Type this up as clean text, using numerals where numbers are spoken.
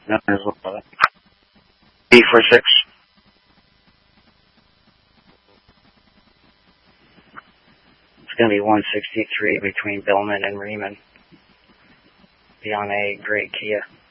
B46. It's going to be 163 between Billman and Riemann. Be on a gray Kia.